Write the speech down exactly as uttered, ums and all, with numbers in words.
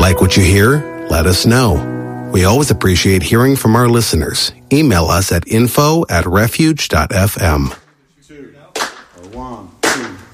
Like what you hear? Let us know. We always appreciate hearing from our listeners. Email us at info at refuge dot f m.